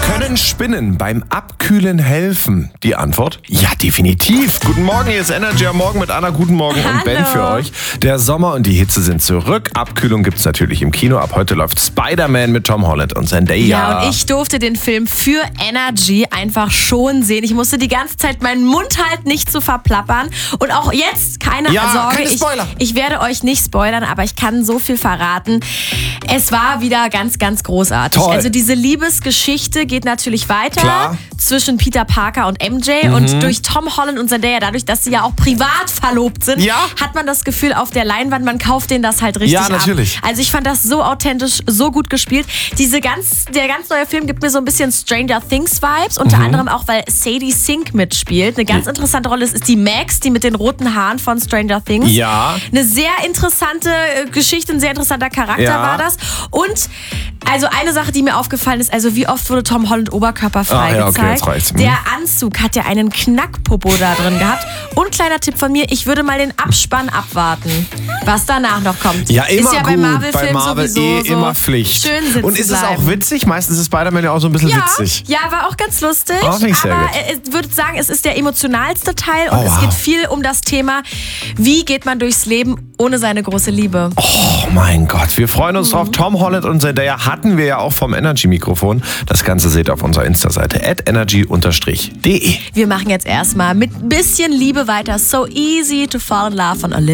Können Spinnen beim Abkühlen helfen? Die Antwort: ja, definitiv. Guten Morgen, hier ist Energy am Morgen mit Anna. Guten Morgen und Ben für euch. Der Sommer und die Hitze sind zurück. Abkühlung gibt's natürlich im Kino. Ab heute läuft Spider-Man mit Tom Holland und Zendaya. Ja, und ich durfte den Film für Energy einfach schon sehen. Ich musste die ganze Zeit meinen Mund halten, nicht zu verplappern. Und auch jetzt, keine Sorge, keine Spoiler. Ich werde euch nicht spoilern, aber ich kann so viel verraten. Es war wieder ganz, ganz großartig. Toll. Also diese Liebesgeschichte geht natürlich weiter. Klar. Zwischen Peter Parker und MJ und durch Tom Holland und Zendaya, dadurch, dass sie ja auch privat verlobt sind, hat man das Gefühl auf der Leinwand, man kauft denen das halt richtig ab. Ja, natürlich. Also ich fand das so authentisch, so gut gespielt. Der ganz neue Film gibt mir so ein bisschen Stranger Things Vibes, unter anderem auch, weil Sadie Sink mitspielt. Eine ganz interessante Rolle ist die Max, die mit den roten Haaren von Stranger Things. Ja. Eine sehr interessante Geschichte, ein sehr interessanter Charakter war das. Und also eine Sache, die mir aufgefallen ist, also wie oft wurde Tom Holland oberkörperfrei gezeigt. Okay, jetzt reicht's. Der Anzug hat ja einen Knackpopo da drin gehabt. Und kleiner Tipp von mir, ich würde mal den Abspann abwarten, was danach noch kommt. Ja, immer ist ja gut. bei Marvel-Filmen sowieso so immer Pflicht. schön sitzen Und ist es bleiben. auch witzig? Meistens ist Spider-Man ja auch so ein bisschen witzig. Ja, war auch ganz lustig. Finde ich sehr aber gut. ich würde sagen, es ist der emotionalste Teil und Oh, es wow. geht viel um das Thema, wie geht man durchs Leben ohne seine große Liebe. Oh mein Gott, wir freuen uns drauf. Tom Holland und Zendaya hatten wir ja auch vom Energy-Mikrofon. Das Ganze seht ihr auf unserer Insta-Seite @energy_de. Wir machen jetzt erstmal mit ein bisschen Liebe weiter. So easy to fall in love von Olivia.